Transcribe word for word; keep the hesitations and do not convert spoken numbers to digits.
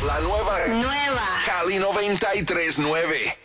La nueva. Nueva. Cali noventa y tres nueve.